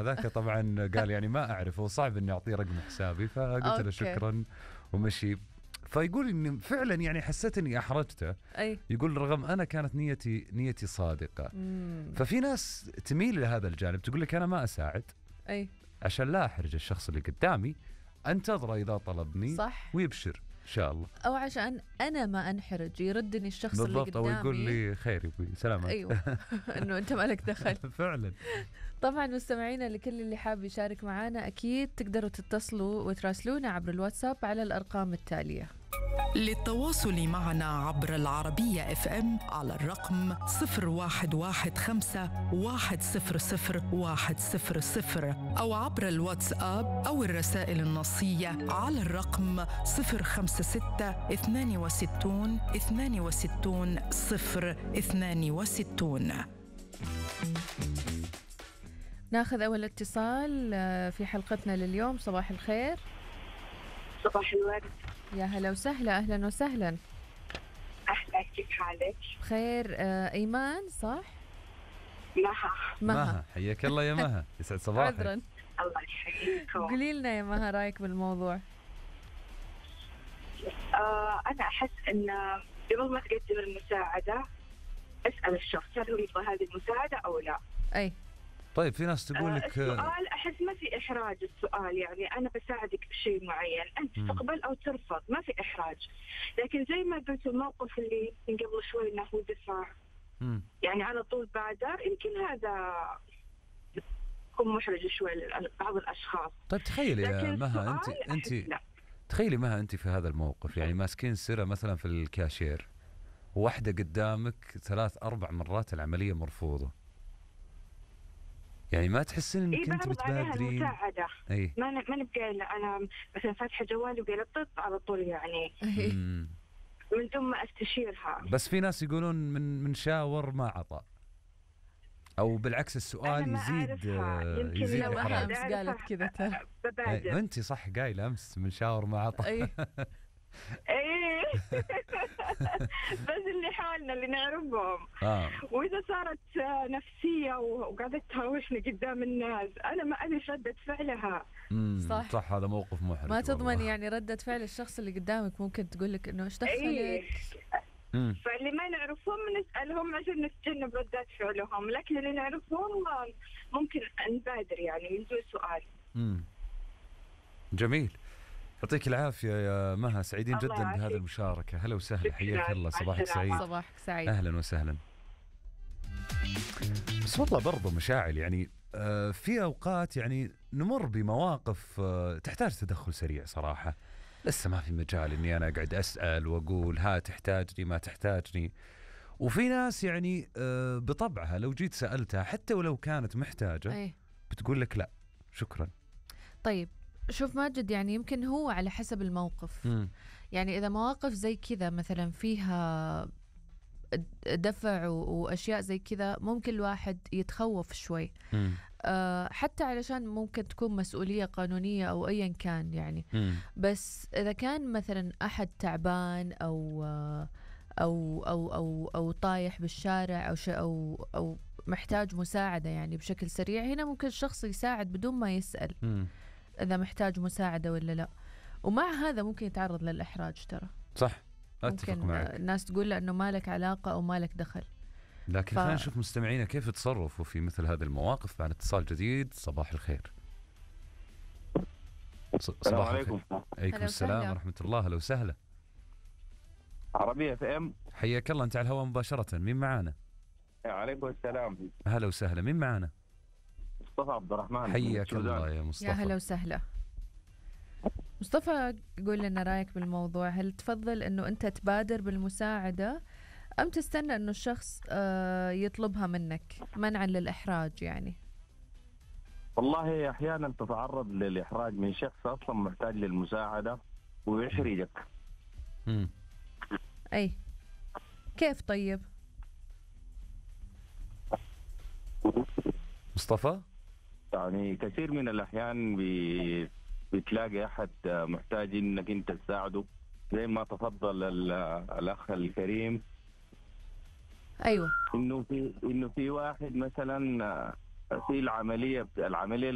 هذاك طبعا قال يعني ما أعرف، وصعب إني أعطيه رقم حسابي، فقلت له شكرا ومشي. فيقول إني فعلا يعني حسيت إني أحرجته. يقول رغم أنا كانت نيتي صادقة. ففي ناس تميل لهذا الجانب، تقول لك أنا ما أساعد عشان لا أحرج الشخص اللي قدامي، أنتظر إذا طلبني صح ويبشر إن شاء الله، أو عشان أنا ما أنحرج يردني الشخص اللي قدامي بالضبط، أو يقول لي خير يبوي سلامات. أيوة. إنه أنت ما لك دخل. فعلا. طبعا مستمعينا، لكل اللي حاب يشارك معنا أكيد تقدروا تتصلوا وتراسلونا عبر الواتساب على الأرقام التالية. للتواصل معنا عبر العربية FM على الرقم 0115 أو عبر الواتساب أو الرسائل النصية على الرقم 056 62 062. ناخذ أول اتصال في حلقتنا لليوم. صباح الخير. صباح الورد. يا هلا وسهلا. أهلا وسهلا. أهلا، كيف حالك؟ بخير. إيمان صح؟ مها. حياك الله يا مها، يسعد صباحك. عذرا. الله يحييكم. قولي لنا يا مها رأيك بالموضوع. أنا أحس إن قبل ما تقدم المساعدة اسأل الشخص هل هو يبغى هذه المساعدة أو لا. طيب في ناس تقول لك السؤال أحس ما في إحراج. السؤال يعني أنا بساعدك بشيء معين، أنت تقبل أو ترفض، ما في إحراج. لكن زي ما قلت الموقف اللي من قبل شوي إنه هو دفع يعني على طول بادر، يمكن هذا يكون محرج شوي لبعض الأشخاص. طيب تخيلي يا مها أنت تخيلي مها أنت في هذا الموقف، يعني ماسكين سرة مثلا في الكاشير، وواحدة قدامك 3-4 مرات العملية مرفوضة، يعني ما تحسين انك انت بتبادرين؟ ما نبقى انا مثلا فاتحه جوالي وقلبت على طول يعني من دون ما استشيرها. بس في ناس يقولون من شاور ما عطى، او بالعكس السؤال يزيد لما امس قالت كذا ترى. انت صح قايله امس من شاور ما عطى. ايه بس اللي حالنا اللي نعرفهم. واذا صارت نفسيه وقعدت تهاوشني قدام الناس، انا ما ادري ردة فعلها. صح هذا موقف محرج. ما تضمن يعني ردة فعل الشخص اللي قدامك، ممكن تقول لك انه ايش دخلك. فاللي ما نعرفهم نسالهم عشان نتجنب ردات فعلهم، لكن اللي نعرفهم ممكن نبادر يعني من دون سؤال. جميل، يعطيك العافية يا مها، سعيدين جدا بهذه المشاركة. هلا وسهلا، حياك الله، صباحك سعيد. صباحك سعيد. أهلا وسهلا. بس والله برضو مشاعل يعني في أوقات يعني نمر بمواقف تحتاج تدخل سريع صراحة. لسه ما في مجال إني أنا أقعد أسأل وأقول ها تحتاجني ما تحتاجني. وفي ناس يعني بطبعها لو جيت سألتها حتى ولو كانت محتاجة بتقول لك لا شكرا. طيب شوف ماجد، يعني يمكن هو على حسب الموقف. يعني إذا مواقف زي كذا مثلا فيها دفع وأشياء زي كذا، ممكن الواحد يتخوف شوي. حتى علشان ممكن تكون مسؤولية قانونية أو أيا كان يعني. بس إذا كان مثلا أحد تعبان أو طايح بالشارع أو محتاج مساعدة يعني بشكل سريع، هنا ممكن الشخص يساعد بدون ما يسأل إذا محتاج مساعدة ولا لا. ومع هذا ممكن يتعرض للإحراج ترى. صح، أتفق معك. الناس تقول له أنه ما لك علاقة أو ما لك دخل. لكن خلينا نشوف مستمعينا كيف يتصرفوا في مثل هذه المواقف. بعد اتصال جديد. صباح الخير. السلام عليكم. عليكم السلام ورحمة الله. هلا وسهلا. عربية FM. حياك الله، أنت على الهواء مباشرة. مين معانا؟ عليكم السلام. هلا وسهلا. مين معانا؟ مصطفى عبد الرحمن. حياك الله يا مصطفى. يا هلا وسهلا. مصطفى، قول لنا رأيك بالموضوع. هل تفضل أنه أنت تبادر بالمساعدة أم تستنى أنه الشخص يطلبها منك منعا للإحراج يعني؟ والله أحيانا تتعرض للإحراج من شخص أصلا محتاج للمساعدة ويحرجك. أي كيف؟ طيب مصطفى، يعني كثير من الأحيان بتلاقي أحد محتاج إنك أنت تساعده، زي ما تفضل الأخ الكريم. أيوة، إنه في واحد مثلا في العملية